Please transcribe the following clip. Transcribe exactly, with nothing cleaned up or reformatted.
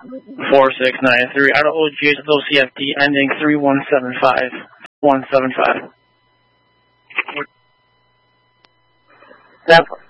four six nine three out of O G H with O C F D ending three one seven five. one seven five. That